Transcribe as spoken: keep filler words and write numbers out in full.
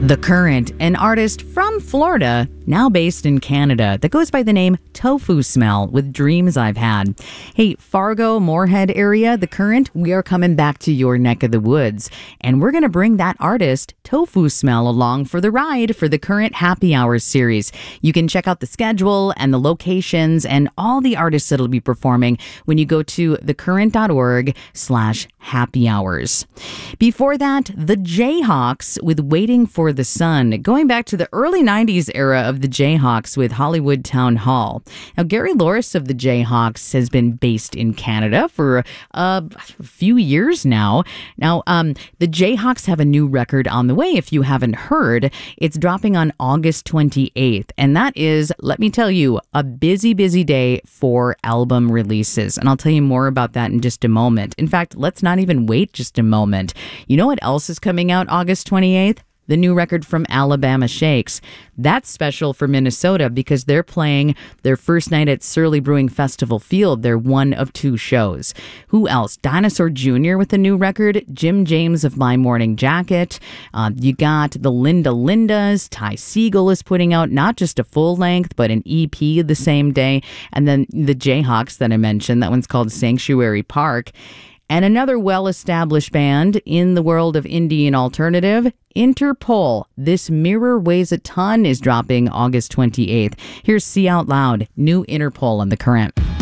The Current, an artist from Florida, now based in Canada, that goes by the name Tofu Smell with Dreams I've Had. Hey, Fargo, Moorhead area, The Current, we are coming back to your neck of the woods. And we're going to bring that artist, Tofu Smell, along for the ride for the Current Happy Hours series. You can check out the schedule and the locations and all the artists that'll be performing when you go to thecurrent.org slash happy hours. Before that, the Jayhawks with Waiting for the Sun, going back to the early nineties era of the Jayhawks with Hollywood Town Hall. Now, Gary Loris of the Jayhawks has been based in Canada for uh, a few years now. Now, um, the Jayhawks have a new record on the way, if you haven't heard. It's dropping on August twenty-eighth, and that is, let me tell you, a busy, busy day for album releases. And I'll tell you more about that in just a moment. In fact, let's not even wait just a moment. You know what else is coming out August twenty-eighth? The new record from Alabama Shakes. That's special for Minnesota because they're playing their first night at Surly Brewing Festival Field. They're one of two shows. Who else? Dinosaur Junior with a new record. Jim James of My Morning Jacket. Uh, you got the Linda Lindas. Ty Segall is putting out not just a full length, but an E P the same day. And then the Jayhawks that I mentioned. That one's called Sanctuary Park. And another well-established band in the world of indie and alternative, Interpol. This Mirror Weighs a Ton is dropping August twenty-eighth. Here's See Out Loud, new Interpol on The Current.